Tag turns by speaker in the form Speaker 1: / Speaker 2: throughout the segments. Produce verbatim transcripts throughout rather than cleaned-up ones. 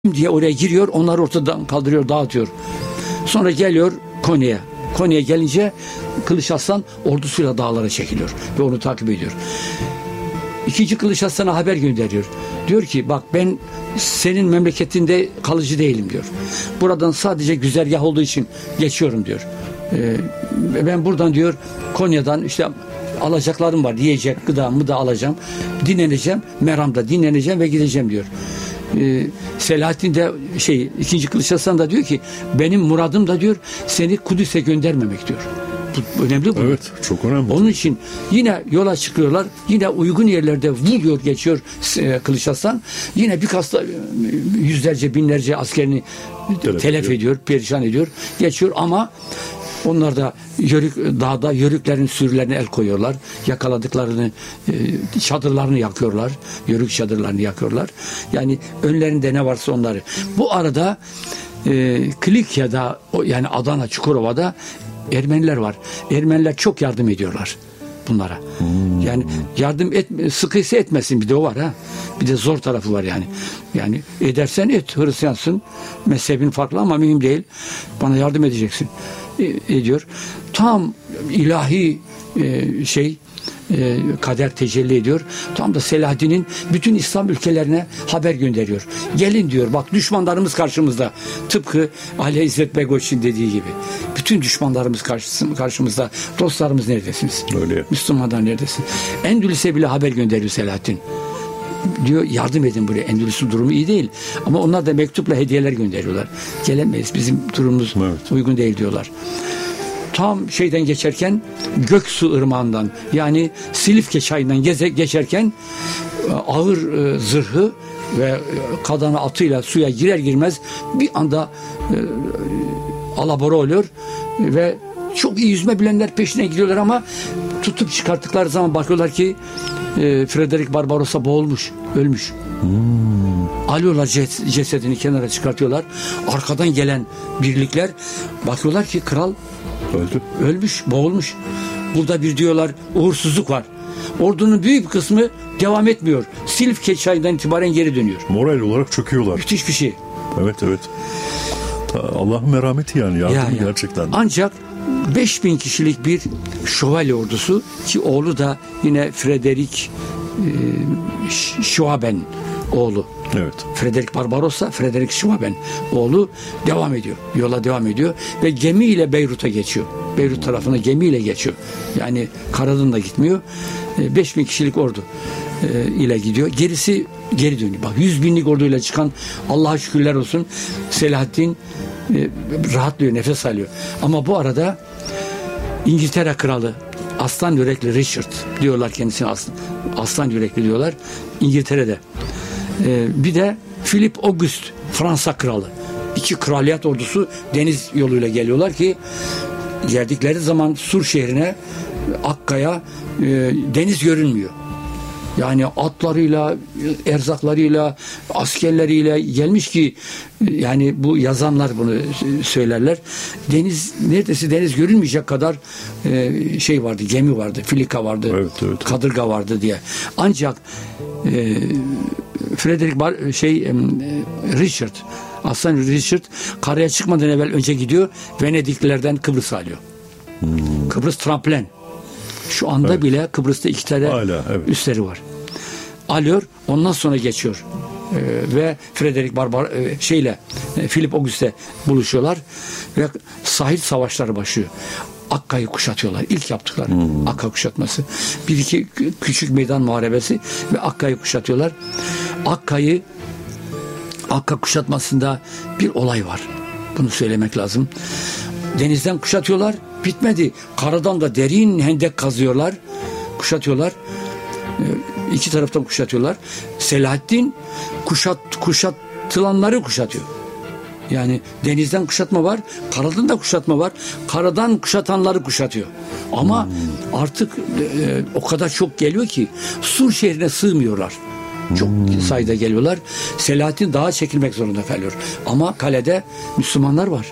Speaker 1: diye oraya giriyor, onları ortadan kaldırıyor, dağıtıyor. Sonra geliyor Konya'ya. Konya'ya gelince Kılıç Arslan ordusuyla dağlara çekiliyor ve onu takip ediyor. İkinci Kılıç Arslan'a haber gönderiyor. Diyor ki bak ben senin memleketinde kalıcı değilim diyor. Buradan sadece güzergah olduğu için geçiyorum diyor. Ee, ben buradan diyor Konya'dan işte alacaklarım var, yiyecek gıdamı da alacağım. Dinleneceğim, Meram'da dinleneceğim ve gideceğim diyor. Ee, Selahattin de şey ikinci Kılıç Arslan da diyor ki benim muradım da diyor seni Kudüs'e göndermemek diyor. Bu önemli bu.
Speaker 2: Evet, çok önemli.
Speaker 1: Onun için yine yola çıkıyorlar. Yine uygun yerlerde vuruyor, geçiyor e, Kılıç Arslan. Yine birkaç da yüzlerce, binlerce askerini telef, telef ediyor. ediyor, perişan ediyor. Geçiyor ama onlar da yörük, dağda yörüklerin sürülerine el koyuyorlar. Yakaladıklarını, e, çadırlarını yakıyorlar. Yörük çadırlarını yakıyorlar. Yani önlerinde ne varsa onları. Bu arada e, Kilikya'da yani Adana, Çukurova'da Ermeniler var. Ermeniler çok yardım ediyorlar bunlara. Hmm. Yani yardım et, sıkıysa etmesin, bir de o var ha. Bir de zor tarafı var yani. Yani edersen et, Hristiyansın, mezhebin farklı ama mühim değil. Bana yardım edeceksin. E, ediyor. Tam ilahi e, şey e, kader tecelli ediyor. Tam da Selahaddin'in bütün İslam ülkelerine haber gönderiyor. Gelin diyor, bak düşmanlarımız karşımızda. Tıpkı Ali İzzet Begoç'un dediği gibi. Bütün düşmanlarımız karşımızda. Dostlarımız neredesiniz?
Speaker 2: Öyle.
Speaker 1: Müslümanlar neredesin? Endülüs'e bile haber gönderiyor Selahaddin. Diyor yardım edin buraya. Endülüs'ün durumu iyi değil. Ama onlar da mektupla hediyeler gönderiyorlar. Gelemeyiz. Bizim durumumuz evet. uygun değil diyorlar. Tam şeyden geçerken Göksu Irmağı'ndan yani Silifke çayından geze, geçerken ağır e, zırhı ve kadana atıyla suya girer girmez bir anda e, alabora oluyor ve çok iyi yüzme bilenler peşine gidiyorlar ama tutup çıkarttıkları zaman bakıyorlar ki e, Frederick Barbarossa boğulmuş, ölmüş. Hmm. Alıyorlar cesedini kenara çıkartıyorlar. Arkadan gelen birlikler bakıyorlar ki kral öldü. Ölmüş, boğulmuş. Burada bir diyorlar uğursuzluk var. Ordunun büyük bir kısmı devam etmiyor. Silifke çayından itibaren geri dönüyor.
Speaker 2: Moral olarak çöküyorlar.
Speaker 1: Müthiş bir şey.
Speaker 2: Evet evet. Allah'ın merhameti yani yardım ya, ya. gerçekten.
Speaker 1: Ancak beş bin kişilik bir şövalye ordusu ki oğlu da yine Frederick e, Schwaben oğlu.
Speaker 2: Evet.
Speaker 1: Frederick Barbarossa, Frederick Schwaben oğlu devam ediyor. Yola devam ediyor ve gemiyle Beyrut'a geçiyor. Beyrut tarafına gemiyle geçiyor. Yani karadan da gitmiyor. beş bin kişilik ordu ile gidiyor. Gerisi geri dönüyor. Bak yüz binlik orduyla çıkan Allah'a şükürler olsun Selahaddin rahatlıyor, nefes alıyor. Ama bu arada İngiltere kralı aslan yürekli Richard diyorlar kendisine, aslan, aslan yürekli diyorlar İngiltere'de. Ee, bir de Philip August Fransa kralı. İki kraliyet ordusu deniz yoluyla geliyorlar ki geldikleri zaman Sur şehrine Akka'ya e, deniz görünmüyor. Yani atlarıyla, erzaklarıyla, askerleriyle gelmiş ki yani bu yazanlar bunu söylerler. Deniz neredeyse deniz görünmeyecek kadar e, şey vardı, gemi vardı, filika vardı,
Speaker 2: evet, evet.
Speaker 1: kadırga vardı diye. Ancak e, Frederick Bar, şey e, Richard, Aslan Richard karaya çıkmadan evvel önce gidiyor Venediklilerden Kıbrıs alıyor. Hmm. Kıbrıs tramplen. Şu anda evet. bile Kıbrıs'ta iki tane Hala, evet. üsleri var. Alıyor, ondan sonra geçiyor. Ee, ve Frederick Barbar e, şeyle e, Philip August'e buluşuyorlar ve sahil savaşları başlıyor. Akka'yı kuşatıyorlar. İlk yaptıkları hmm. Akka kuşatması. Bir iki küçük meydan muharebesi ve Akka'yı kuşatıyorlar. Akka'yı Akka kuşatmasında bir olay var. Bunu söylemek lazım. Denizden kuşatıyorlar. Bitmedi. Karadan da derin hendek kazıyorlar. Kuşatıyorlar. Ee, iki taraftan kuşatıyorlar. Selahaddin kuşat, kuşatılanları kuşatıyor. Yani denizden kuşatma var. Karadan da kuşatma var. Karadan kuşatanları kuşatıyor. Ama hmm. artık e, o kadar çok geliyor ki Sur şehrine sığmıyorlar. Çok hmm. sayıda geliyorlar. Selahaddin dağa çekilmek zorunda kalıyor. Ama kalede Müslümanlar var.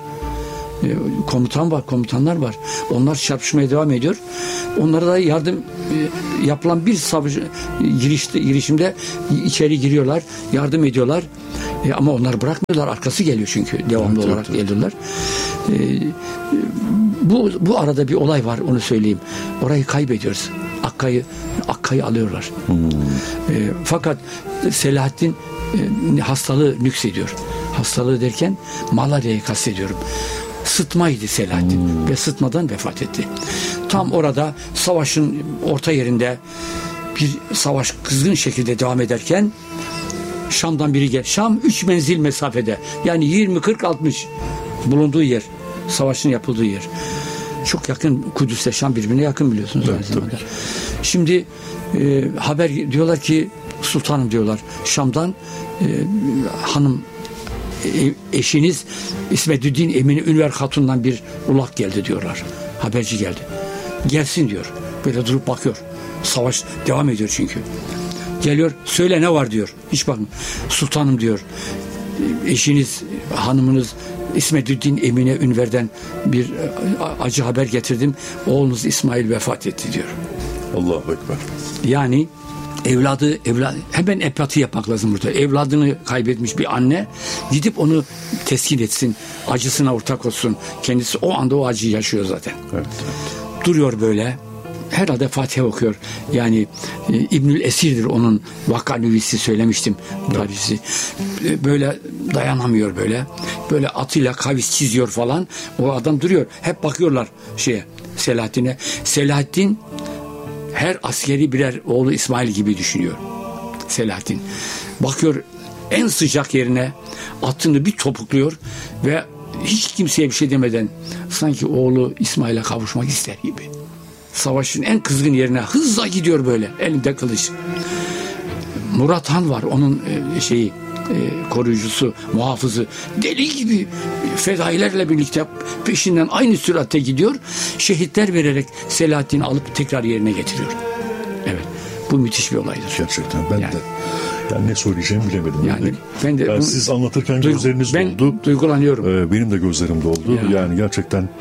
Speaker 1: Komutan var, komutanlar var. Onlar çarpışmaya devam ediyor. Onlara da yardım yapılan bir savaş girişte, girişimde içeri giriyorlar, yardım ediyorlar. E, ama onlar bırakmıyorlar. Arkası geliyor çünkü. Devamlı evet, olarak evet, geliyorlar. E, bu, bu arada bir olay var, onu söyleyeyim. Orayı kaybediyoruz. Akka'yı Akka'yı alıyorlar. Hmm. E, fakat Selahaddin e, hastalığı nüksediyor. Hastalığı derken malaryayı kastediyorum. Sıtmaydı Selahaddin hmm. ve sıtmadan vefat etti. Tam orada savaşın orta yerinde bir savaş kızgın şekilde devam ederken Şam'dan biri gel. Şam üç menzil mesafede. Yani yirmi kırk altmış bulunduğu yer. Savaşın yapıldığı yer. Çok yakın, Kudüs'le Şam birbirine yakın biliyorsunuz. Evet, aynı zamanda. Şimdi e, haber diyorlar ki sultanım diyorlar, Şam'dan e, hanım e, eşiniz İsmetüddin Emine Ünver Hatun'dan bir ulak geldi diyorlar. Haberci geldi. Gelsin diyor. Böyle durup bakıyor. Savaş devam ediyor çünkü. Geliyor, söyle ne var diyor. Hiç bakın. Sultanım diyor, eşiniz, hanımınız İsmetüddin Emine Ünver'den bir acı haber getirdim. Oğlunuz İsmail vefat etti diyor.
Speaker 2: Allahu Ekber.
Speaker 1: Yani evladı, evladı hemen empati yapmak lazım burada. Evladını kaybetmiş bir anne gidip onu teskin etsin. Acısına ortak olsun. Kendisi o anda o acıyı yaşıyor zaten. Evet, evet. Duruyor böyle. Herhalde Fatiha okuyor. Yani e, İbnül Esir'dir onun vakanüvisi, söylemiştim tarihçisi. E, böyle dayanamıyor böyle. Böyle atıyla kavis çiziyor falan. O adam duruyor. Hep bakıyorlar şeye, Selahaddin'e. Selahaddin her askeri birer oğlu İsmail gibi düşünüyor. Selahaddin. Bakıyor en sıcak yerine, atını bir topukluyor ve hiç kimseye bir şey demeden sanki oğlu İsmail'e kavuşmak ister gibi. Savaşın en kızgın yerine hızla gidiyor böyle, elinde kılıç. Murat Han var, onun e, şeyi e, koruyucusu, muhafızı, deli gibi fedailerle birlikte peşinden aynı süratte gidiyor. Şehitler vererek Selahaddin'i alıp tekrar yerine getiriyor. Evet, bu müthiş bir olaydır.
Speaker 2: Gerçekten ben yani. de yani ne söyleyeceğimi bilemedim.
Speaker 1: Yani ben de
Speaker 2: yani siz anlatırken duygu, gözleriniz
Speaker 1: ben
Speaker 2: doldu.
Speaker 1: Duygulanıyorum.
Speaker 2: Ee, benim de gözlerim doldu. Yani, yani gerçekten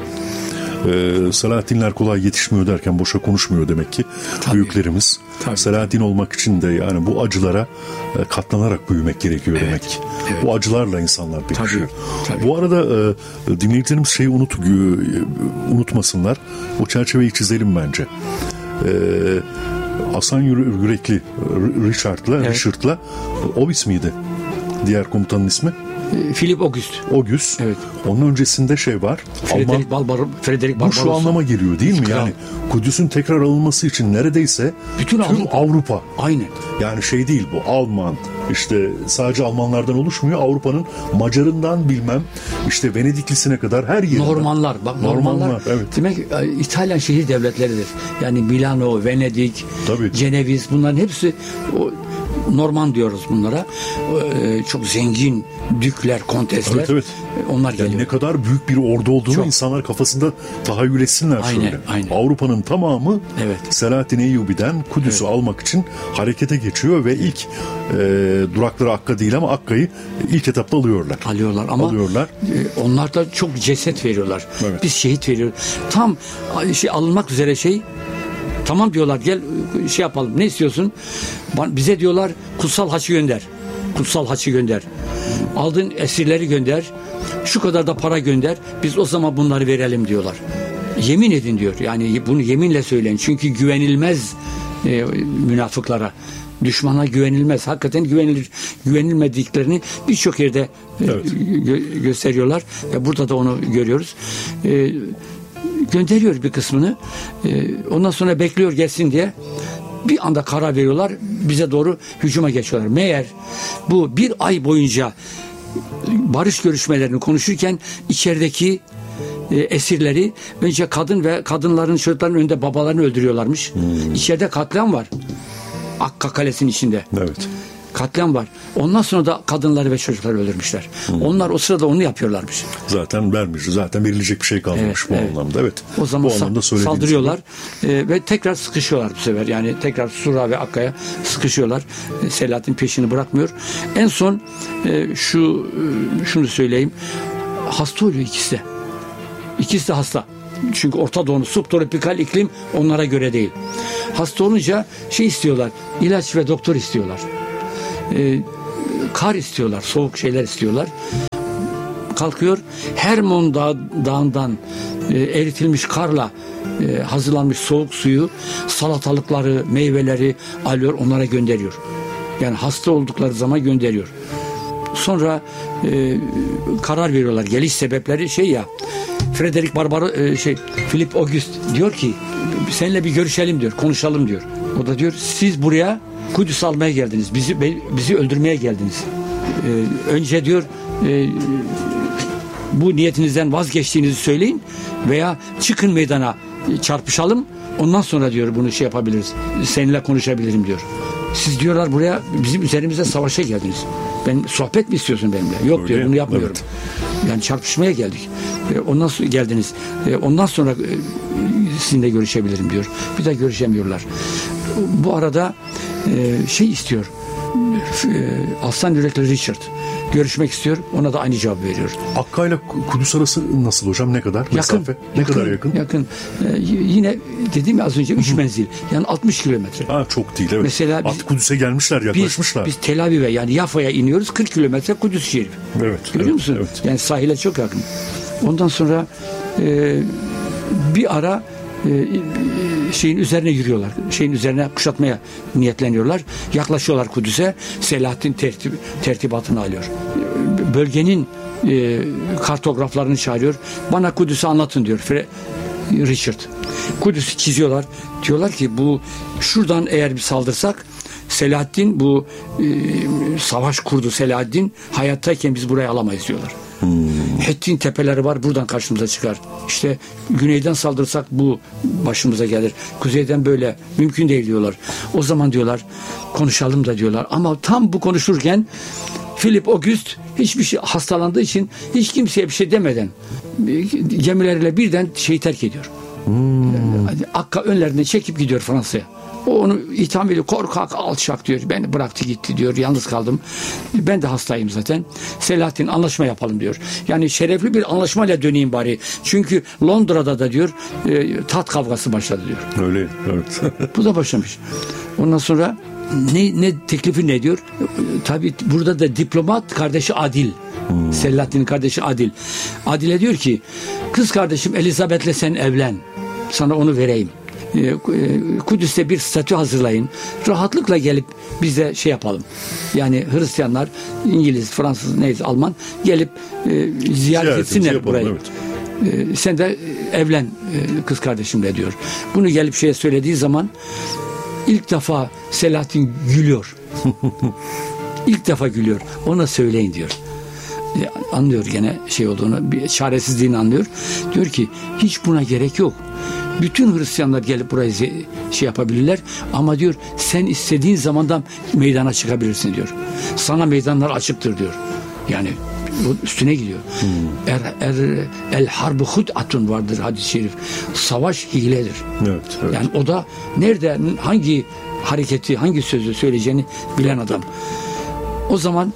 Speaker 2: Ee, Selahaddinler kolay yetişmiyor derken boşa konuşmuyor demek ki. Tabii, büyüklerimiz. Tabii. Selahaddin olmak için de yani bu acılara e, katlanarak büyümek gerekiyor evet, demek ki. Evet. Bu acılarla insanlar pekişiyor. Tabii, tabii. Bu arada e, dinleyicilerimiz şeyi unut, e, unutmasınlar. O çerçeveyi çizelim bence. E, Hasan Yürekli Richard'la evet. Richard'la Obis miydi diğer komutanın ismi?
Speaker 1: Philip August.
Speaker 2: August.
Speaker 1: Evet.
Speaker 2: Onun öncesinde şey var.
Speaker 1: Frederick Barbaros. Frederick
Speaker 2: Bu şu anlama geliyor değil mi? Kral. Yani Kudüs'ün tekrar alınması için neredeyse bütün tüm Avrupa. Avrupa.
Speaker 1: Aynen.
Speaker 2: Yani şey değil bu, Alman, işte sadece Almanlardan oluşmuyor. Avrupa'nın Macarından bilmem işte Venediklisine kadar her yerinden.
Speaker 1: Normanlar. Bak Normanlar. Normanlar evet. Demek İtalyan şehir devletleridir. Yani Milano, Venedik, Tabii. Ceneviz, bunların hepsi o Norman diyoruz bunlara. Ee, çok zengin dükler, kontesler. Evet, evet. Onlar geliyor.
Speaker 2: Yani ne kadar büyük bir ordu olduğunu çok. insanlar kafasında tahayyül etsinler aynen, şöyle. Aynen. Avrupa'nın tamamı evet. Selahaddin Eyyubi'den Kudüs'ü evet. almak için harekete geçiyor ve ilk e, durakları Akka değil ama Akka'yı ilk etapta alıyorlar.
Speaker 1: Alıyorlar ama alıyorlar. E, onlar da çok ceset veriyorlar. Evet. Biz şehit veriyoruz. Tam şey alınmak üzere şey. Tamam diyorlar, gel şey yapalım, ne istiyorsun? Bize diyorlar kutsal haçı gönder. Kutsal haçı gönder. Aldığın esirleri gönder. Şu kadar da para gönder. Biz o zaman bunları verelim diyorlar. Yemin edin diyor. Yani bunu yeminle söyleyin. Çünkü güvenilmez e, münafıklara. Düşmana güvenilmez. Hakikaten güvenilir, güvenilmediklerini birçok yerde e, evet. gö- gösteriyorlar. Ve burada da onu görüyoruz. E, gönderiyor bir kısmını. Ee, ondan sonra bekliyor gelsin diye. Bir anda karar veriyorlar. Bize doğru hücuma geçiyorlar. Meğer bu bir ay boyunca barış görüşmelerini konuşurken içerideki e, esirleri önce kadın ve kadınların, çocukların önünde babalarını öldürüyorlarmış. Hmm. İçeride katliam var. Akka Kalesi'nin içinde.
Speaker 2: Evet.
Speaker 1: Katliam var. Ondan sonra da kadınları ve çocukları öldürmüşler. Hmm. Onlar o sırada onu yapıyorlarmış.
Speaker 2: Zaten vermiş. Zaten verilecek bir şey kalmamış evet, bu evet. anlamda. Evet.
Speaker 1: O zaman sa- saldırıyorlar e, ve tekrar sıkışıyorlar bu sefer. Yani tekrar Sura ve Akka'ya sıkışıyorlar. E, Selahaddin peşini bırakmıyor. En son e, şu e, şunu söyleyeyim. Hasta oluyor ikisi de. İkisi de hasta. Çünkü Orta Doğu'nun subtropikal iklim onlara göre değil. Hasta olunca şey istiyorlar. İlaç ve doktor istiyorlar. Ee, kar istiyorlar, soğuk şeyler istiyorlar. Kalkıyor, Hermon Dağı, Dağı'ndan e, eritilmiş karla e, hazırlanmış soğuk suyu, salatalıkları, meyveleri alıyor, onlara gönderiyor. Yani hasta oldukları zaman gönderiyor. Sonra e, karar veriyorlar. Geliş sebepleri şey ya, Frederick Barbar e, şey Philip August diyor ki seninle bir görüşelim diyor, konuşalım diyor. O da diyor siz buraya Kudüs almaya geldiniz. Bizi bizi öldürmeye geldiniz. E, önce diyor e, bu niyetinizden vazgeçtiğinizi söyleyin veya çıkın meydana çarpışalım. Ondan sonra diyor bunu şey yapabiliriz. Seninle konuşabilirim diyor. Siz diyorlar buraya bizim üzerimize savaşa geldiniz. Ben sohbet mi istiyorsun benimle? Yok öyle, diyor bunu yapmıyorum. Evet. Yani çarpışmaya geldik. Ondan sonra geldiniz. Ondan sonra sizinle görüşebilirim diyor. Bir daha görüşemiyorlar. Bu arada şey istiyor. Aslan yürekli Richard görüşmek istiyor. Ona da aynı cevap veriyor.
Speaker 2: Akka ile Kudüs arası nasıl hocam? Ne kadar?
Speaker 1: Yakın.
Speaker 2: Mesafe? Ne
Speaker 1: yakın,
Speaker 2: kadar yakın?
Speaker 1: Yakın. Ee, yine dediğim az önce üç menzil. Yani altmış kilometre.
Speaker 2: Ha, çok değil evet.
Speaker 1: Mesela
Speaker 2: Artık Kudüs'e gelmişler, yaklaşmışlar.
Speaker 1: Biz, biz Tel Aviv'e yani Yafa'ya iniyoruz. kırk kilometre Kudüs şehri.
Speaker 2: Evet.
Speaker 1: Görüyor
Speaker 2: evet,
Speaker 1: musun?
Speaker 2: Evet.
Speaker 1: Yani sahile çok yakın. Ondan sonra e, bir ara e, şeyin üzerine yürüyorlar. Şeyin üzerine kuşatmaya niyetleniyorlar. Yaklaşıyorlar Kudüs'e. Selahaddin tertib, tertibatını alıyor. Bölgenin e, kartograflarını çağırıyor. Bana Kudüs'ü anlatın diyor Richard. Kudüs'ü çiziyorlar. Diyorlar ki bu şuradan eğer bir saldırsak Selahaddin bu e, savaş kurdu Selahaddin hayattayken biz burayı alamayız diyorlar. Hmm. Hettin tepeleri var buradan karşımıza çıkar. İşte güneyden saldırsak bu başımıza gelir. Kuzeyden böyle mümkün değil diyorlar. O zaman diyorlar konuşalım da diyorlar. Ama tam bu konuşurken Philip August hiçbir şey hastalandığı için hiç kimseye bir şey demeden gemilerle birden şeyi terk ediyor. Hmm. Akka önlerine çekip gidiyor Fransa'ya. O onu itham ediyor. Korkak, alçak diyor. Beni bıraktı gitti diyor. Yalnız kaldım. Ben de hastayım zaten. Selahaddin anlaşma yapalım diyor. Yani şerefli bir anlaşmayla döneyim bari. Çünkü Londra'da da diyor e, tat kavgası başladı diyor.
Speaker 2: Öyle evet.
Speaker 1: Bu da başlamış. Ondan sonra ne, ne teklifi ne diyor? Tabii burada da diplomat kardeşi Adil. Hmm. Selahaddin'in kardeşi Adil. Adil'e diyor ki kız kardeşim Elizabeth'le sen evlen. Sana onu vereyim. Kudüs'te bir statü hazırlayın. Rahatlıkla gelip bize şey yapalım. Yani Hristiyanlar, İngiliz, Fransız, neyse Alman gelip e, ziyaret etsinler yapalım, burayı. Evet. E, sen de evlen e, kız kardeşimle diyor. Bunu gelip şeye söylediği zaman ilk defa Selahaddin gülüyor. İlk defa gülüyor. Ona söyleyin diyor. E, anlıyor gene şey olduğunu, bir çaresizliğini anlıyor. Diyor ki hiç buna gerek yok. Bütün Hristiyanlar gelip buraya şey yapabilirler ama diyor sen istediğin zamandan meydana çıkabilirsin diyor. Sana meydanlar açıktır diyor. Yani üstüne gidiyor. Hmm. Er, er, el harbu hud'atun vardır hadis-i şerif. Savaş hiledir. Evet, evet. Yani o da nerede hangi hareketi, hangi sözü söyleyeceğini bilen adam. O zaman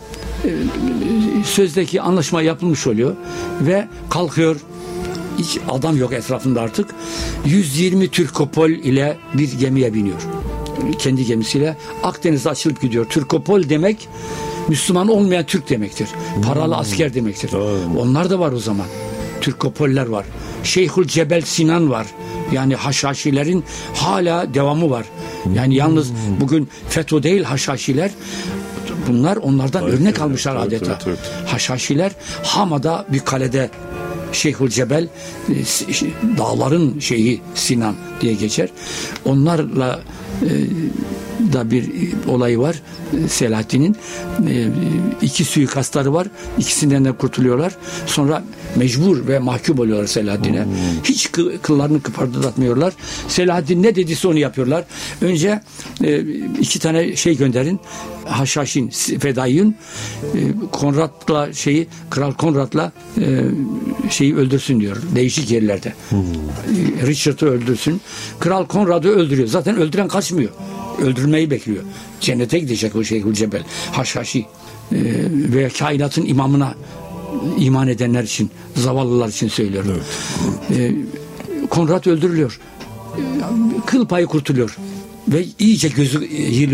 Speaker 1: sözdeki anlaşma yapılmış oluyor ve kalkıyor. Hiç adam yok etrafında artık. yüz yirmi Türkopol ile bir gemiye biniyor. Kendi gemisiyle Akdeniz'de açılıp gidiyor. Türkopol demek Müslüman olmayan Türk demektir. Paralı hmm. asker demektir. Hmm. Onlar da var o zaman. Türkopoller var. Şeyhül Cebel Sinan var. Yani Haşhaşilerin hala devamı var. Yani yalnız bugün FETÖ değil Haşhaşiler. Bunlar onlardan evet, örnek evet, almışlar evet, adeta. Evet, evet. Haşhaşiler Hama'da bir kalede Şeyhül Cebel dağların şeyi Sinan diye geçer. Onlarla e, da bir olayı var. Selahaddin'in e, iki suikastları var. İkisinden de kurtuluyorlar. Sonra mecbur ve mahkum oluyorlar Selahaddin'e. Hmm. Hiç kıllarını kıpırdatmıyorlar. Selahaddin ne dediyse onu yapıyorlar. Önce e, iki tane şey gönderin. Haşhaşin, Fedaiyun e, Konrad'la şeyi Kral Konrad'la e, şeyi öldürsün diyor. Değişik yerlerde. Hmm. E, Richard'ı öldürsün. Kral Konrad'ı öldürüyor. Zaten öldüren kaçmıyor. Öldürmeyi bekliyor. Cennete gidecek o Şeyhül Cebel. Haşhaşi e, ve kainatın imamına iman edenler için, zavallılar için söylüyorum. Evet. E, Konrad öldürülüyor. E, kıl payı kurtuluyor. Ve iyice gözü yığılıyor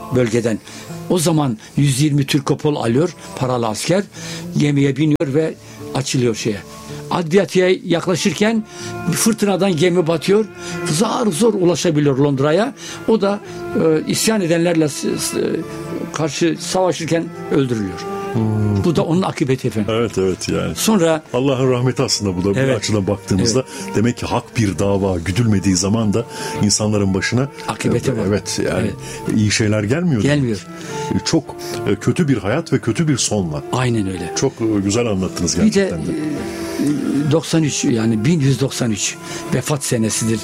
Speaker 1: bölgeden. O zaman yüz yirmi Türkopol alıyor, paralı asker, gemiye biniyor ve açılıyor şeye. Adriyatik'e yaklaşırken fırtınadan gemi batıyor. Zar zor ulaşabiliyor Londra'ya. O da e, isyan edenlerle e, karşı savaşırken öldürülüyor. Hmm. Bu da onun akıbeti efendim.
Speaker 2: Evet evet yani.
Speaker 1: Sonra
Speaker 2: Allah'ın rahmeti aslında bu da,
Speaker 1: evet,
Speaker 2: bu açıdan baktığımızda evet, demek ki hak bir dava güdülmediği zaman da insanların başına
Speaker 1: akıbeti
Speaker 2: e,
Speaker 1: var.
Speaker 2: Evet yani evet, iyi şeyler gelmiyor.
Speaker 1: Gelmiyor.
Speaker 2: Çok e, kötü bir hayat ve kötü bir sonla.
Speaker 1: Aynen öyle.
Speaker 2: Çok e, güzel anlattınız gerçekten de.
Speaker 1: Bir de e, doksan üç yani bin yüz doksan üç vefat senesidir.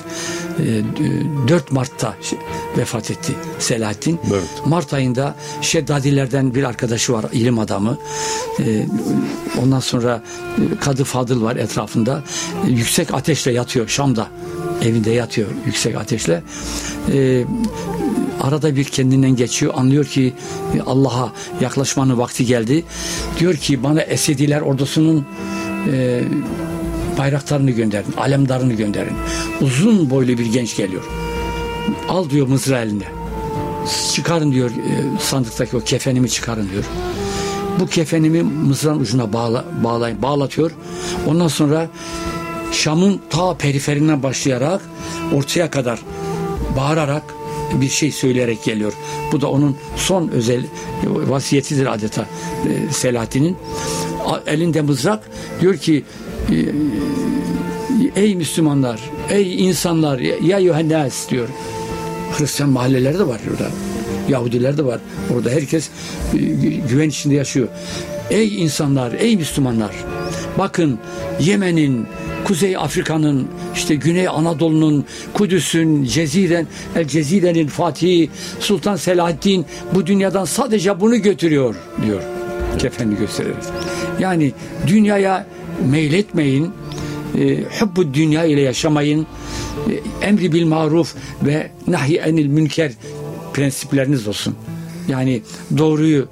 Speaker 1: E, dört Mart'ta vefat etti Selahaddin.
Speaker 2: Evet.
Speaker 1: Mart ayında Şeddadilerden bir arkadaşı var, ilim adamı. E, ondan sonra Kadı Fadıl var etrafında. E, yüksek ateşle yatıyor Şam'da. Evinde yatıyor yüksek ateşle. E, arada bir kendinden geçiyor. Anlıyor ki Allah'a yaklaşmanın vakti geldi. Diyor ki bana Esediler ordusunun e, bayraklarını gönderin. Alemdarını gönderin. Uzun boylu bir genç geliyor. Al diyor mızrağı eline. Çıkarın diyor e, sandıktaki o kefenimi çıkarın diyor. Bu kefenimi mızrağın ucuna bağla, bağlayın, bağlatıyor. Ondan sonra Şam'ın ta periferinden başlayarak ortaya kadar bağırarak bir şey söyleyerek geliyor. Bu da onun son özel vasiyetidir adeta e, Selahaddin'in. Elinde mızrak diyor ki e, ey Müslümanlar, ey insanlar, ya yuhennas diyor. Hristiyan mahalleleri de var orada. Yahudiler de var. Orada herkes e, güven içinde yaşıyor. Ey insanlar, ey Müslümanlar. Bakın Yemen'in, Kuzey Afrika'nın, işte Güney Anadolu'nun, Kudüs'ün, Ceziren, El Cezire'nin Fatihi Sultan Selahaddin bu dünyadan sadece bunu götürüyor diyor. Kefenini göstererek. Yani dünyaya meyletmeyin, e, hubbu dünya ile yaşamayın, e, emri bil maruf ve nahi enil münker prensipleriniz olsun. Yani doğruyu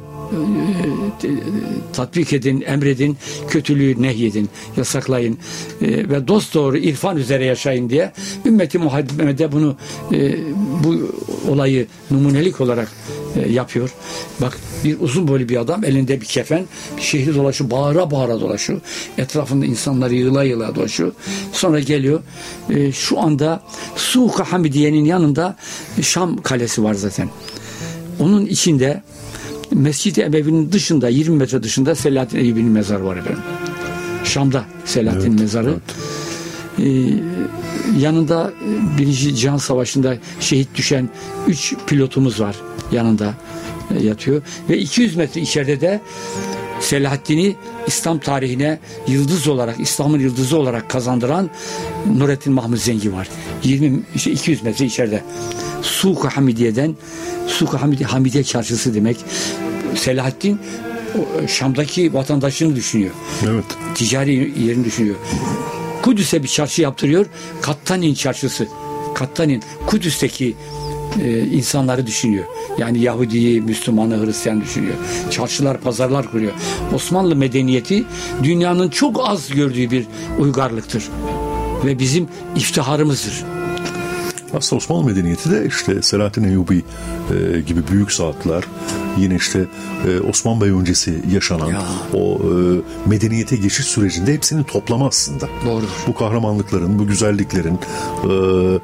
Speaker 1: e, tatbik edin, emredin, kötülüğü nehyedin, yasaklayın e, ve dosdoğru irfan üzere yaşayın diye ümmeti Muhammed'e bunu e, bu olayı numunelik olarak e, yapıyor. Bak bir uzun boylu bir adam elinde bir kefen şehri dolaşıyor, bağıra bağıra dolaşıyor. Etrafında insanlar yığıla yığıla dolaşıyor. Sonra geliyor. E, şu anda Suuk-u Hamidiye'nin yanında Şam kalesi var zaten. Onun içinde Mescid-i Emevi'nin dışında yirmi metre dışında Selahaddin Eyyubi'nin mezarı var efendim. Şam'da Selahaddin evet, mezarı. Evet. Ee, yanında Birinci Cihan Savaşı'nda şehit düşen üç pilotumuz var. Yanında e, yatıyor. Ve iki yüz metre içeride de Selahaddin'i İslam tarihine yıldız olarak, İslam'ın yıldızı olarak kazandıran Nurettin Mahmud Zengi var. yirmi işte iki yüz metre içeride. Suuk-u Hamidiye'den Suuk-u Hamidiye, Hamidiye çarşısı demek. Selahaddin Şam'daki vatandaşını düşünüyor.
Speaker 2: Evet.
Speaker 1: Ticari yerini düşünüyor. Kudüs'e bir çarşı yaptırıyor. Kattanin çarşısı. Kattanin Kudüs'teki e, insanları düşünüyor. Yani Yahudi'yi, Müslüman'ı, Hristiyan düşünüyor. Çarşılar, pazarlar kuruyor. Osmanlı medeniyeti dünyanın çok az gördüğü bir uygarlıktır. Ve bizim iftiharımızdır.
Speaker 2: Aslında Osmanlı medeniyeti de işte Selahaddin Eyyubi e, gibi büyük saatler, yine işte e, Osman Bey öncesi yaşanan ya. o e, medeniyete geçiş sürecinde hepsinin toplamı aslında.
Speaker 1: Doğrudur.
Speaker 2: Bu kahramanlıkların, bu güzelliklerin e,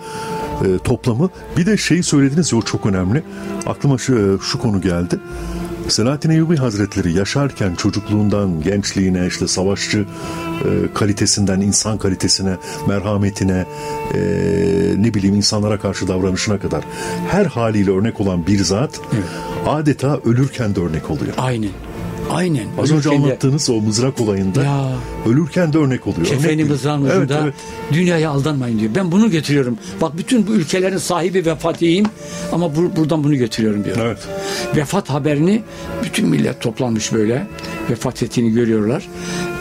Speaker 2: e, toplamı. Bir de şeyi söylediniz ya, o çok önemli. Aklıma şu, şu konu geldi. Selahaddin Eyyubi Hazretleri yaşarken çocukluğundan gençliğine, işte savaşçı e, kalitesinden insan kalitesine, merhametine, e, ne bileyim insanlara karşı davranışına kadar her haliyle örnek olan bir zat, evet, adeta ölürken de örnek oluyor.
Speaker 1: Aynen. Aynen.
Speaker 2: Az önce anlattığınız o mızrak olayında ya, ölürken de örnek oluyor.
Speaker 1: Kefeni mızrağın ucunda, evet, evet, dünyaya aldanmayın diyor. Ben bunu götürüyorum. Bak bütün bu ülkelerin sahibi ve fatihiyim ama bu, buradan bunu götürüyorum diyor.
Speaker 2: Evet.
Speaker 1: Vefat haberini bütün millet toplanmış böyle. Vefat ettiğini görüyorlar. Ee,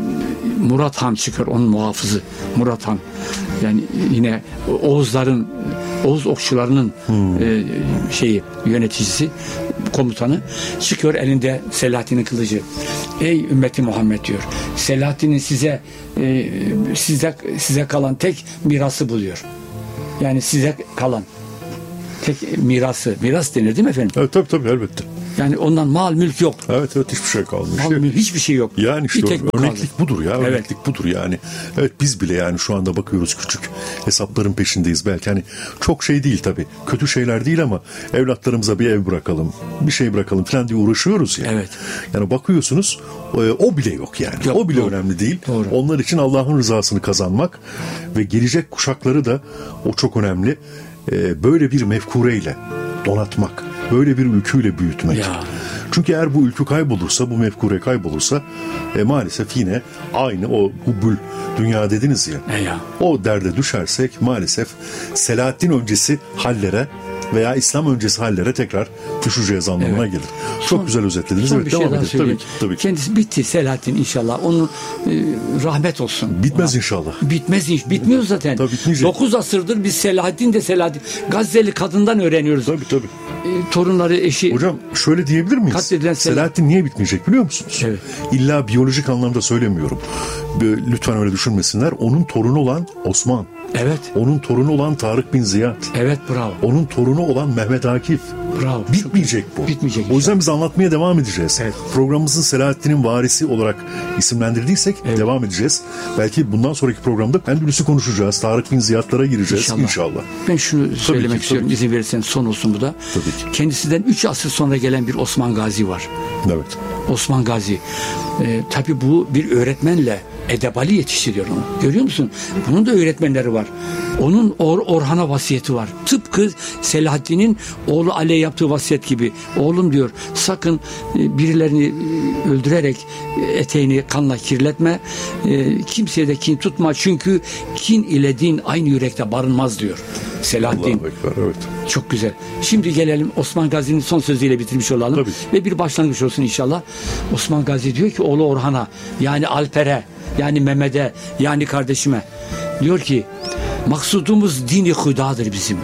Speaker 1: Murat Han çıkar, onun muhafızı. Murat Han. Yani yine Oğuzların, Oğuz okçularının hmm. e, şeyi, yöneticisi, komutanı çıkıyor, elinde Selahaddin'in kılıcı. Ey ümmeti Muhammed diyor. Selahaddin'in size e, size size kalan tek mirası buluyor. Yani size kalan. tek mirası, miras denir değil mi efendim?
Speaker 2: Evet, tabii tabii, elbette.
Speaker 1: Yani ondan mal mülk yok.
Speaker 2: Evet evet, hiçbir şey kalmış.
Speaker 1: Mal mülk, hiçbir şey yok.
Speaker 2: Yani işte
Speaker 1: tek
Speaker 2: örneklik budur ya.
Speaker 1: Evet.
Speaker 2: Örneklik budur yani. Evet, biz bile yani şu anda bakıyoruz, küçük hesapların peşindeyiz. Belki hani çok şey değil tabii. Kötü şeyler değil ama evlatlarımıza bir ev bırakalım, bir şey bırakalım falan diye uğraşıyoruz yani.
Speaker 1: Evet.
Speaker 2: Yani bakıyorsunuz o bile yok yani.
Speaker 1: Yok,
Speaker 2: o bile
Speaker 1: doğru.
Speaker 2: önemli değil.
Speaker 1: Doğru.
Speaker 2: Onlar için Allah'ın rızasını kazanmak ve gelecek kuşakları da, o çok önemli. Böyle bir mefkureyle donatmak, böyle bir ülküyle büyütmek.
Speaker 1: Ya.
Speaker 2: Çünkü eğer bu ülkü kaybolursa, bu mefkure kaybolursa e, maalesef yine aynı o hubbül dünya dediniz ya,
Speaker 1: E ya.
Speaker 2: o derde düşersek maalesef Selahaddin öncesi hallere veya İslam öncesi hallere tekrar düşeceğiz anlamına evet. gelir. Çok son, güzel özetlediniz.
Speaker 1: Son
Speaker 2: evet,
Speaker 1: bir şey
Speaker 2: devam
Speaker 1: daha
Speaker 2: edin.
Speaker 1: söyleyeyim.
Speaker 2: Tabii ki, tabii ki.
Speaker 1: Kendisi bitti Selahaddin inşallah. Onun e, rahmet olsun.
Speaker 2: Bitmez
Speaker 1: ona.
Speaker 2: inşallah.
Speaker 1: Bitmez inşallah. Bitmiyor zaten.
Speaker 2: Tabii, bitmeyecek.
Speaker 1: Dokuz asırdır biz Selahaddin de Selahaddin. Gazze'li kadından öğreniyoruz.
Speaker 2: Tabii tabii.
Speaker 1: E, torunları, eşi.
Speaker 2: Hocam şöyle diyebilir miyiz?
Speaker 1: Katledilen
Speaker 2: Selahaddin niye bitmeyecek biliyor musunuz?
Speaker 1: Evet.
Speaker 2: İlla biyolojik anlamda söylemiyorum. Lütfen öyle düşünmesinler. Onun torunu olan Osman.
Speaker 1: Evet.
Speaker 2: Onun torunu olan Tarık bin Ziyad.
Speaker 1: Evet, bravo.
Speaker 2: Onun torunu olan Mehmet Akif.
Speaker 1: Bravo.
Speaker 2: Bitmeyecek bu.
Speaker 1: Bitmeyecek.
Speaker 2: O yüzden biz anlatmaya devam edeceğiz.
Speaker 1: Evet.
Speaker 2: Programımızın Selahaddin'in varisi olarak isimlendirdiysek evet. devam edeceğiz. Belki bundan sonraki programda Endülüs'ü konuşacağız. Tarık bin Ziyad'lara gireceğiz inşallah. inşallah.
Speaker 1: Ben şunu söylemek ki, istiyorum. İzin verirsen son olsun bu da.
Speaker 2: Tabii ki.
Speaker 1: Kendisinden üç asır sonra gelen bir Osman Gazi var.
Speaker 2: Evet.
Speaker 1: Osman Gazi. Ee, tabii bu bir öğretmenle edebali yetiştiriyor onu. Görüyor musun? Bunun da öğretmenleri var. Onun Or Orhan'a vasiyeti var. Tıpkı Selahaddin'in oğlu Ali'ye yaptığı vasiyet gibi. Oğlum diyor, sakın birilerini öldürerek eteğini kanla kirletme. Kimseye de kin tutma. Çünkü kin ile din aynı yürekte barınmaz diyor Selahaddin.
Speaker 2: Allahu Ekber, evet.
Speaker 1: Çok güzel. Şimdi gelelim Osman Gazi'nin son sözüyle bitirmiş olalım.
Speaker 2: Tabii.
Speaker 1: Ve bir başlangıç olsun inşallah. Osman Gazi diyor ki oğlu Orhan'a, yani Alper'e, yani Mehmet'e, yani kardeşime diyor ki maksudumuz dini hudadır bizim.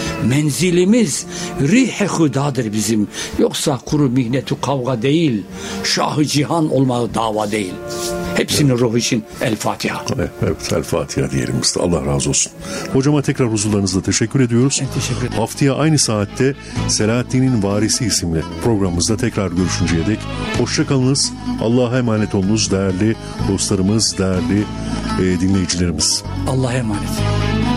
Speaker 1: Menzilimiz rih-i hudadır bizim. Yoksa kuru mihnetu kavga değil, şahı cihan olmağı dava değil. Hepsinin evet. ruhu için El Fatiha.
Speaker 2: Evet, evet, El Fatiha diyelim biz de. Allah razı olsun. Hocama tekrar huzurlarınızda teşekkür ediyoruz.
Speaker 1: Ben teşekkür ederim.
Speaker 2: Haftaya aynı saatte Selahaddin'in Varisi isimli programımızda tekrar görüşünceye dek hoşçakalınız. Allah'a emanet olunuz değerli dostlarımız, değerli e, dinleyicilerimiz.
Speaker 1: Allah'a emanet.